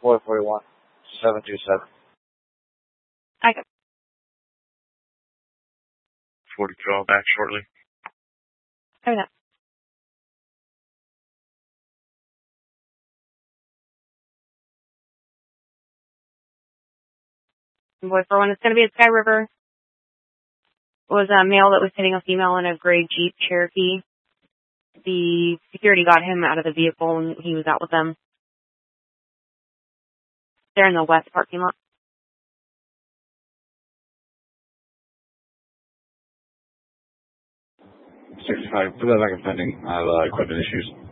441 727. I got 42, I'll back shortly. Oh, no. Boy for one, it's going to be at Sky River. It was a male that was hitting a female in a gray Jeep Cherokee. The security got him out of the vehicle and he was out with them. They're in the west parking lot. 65, put that back in pending. I have equipment issues.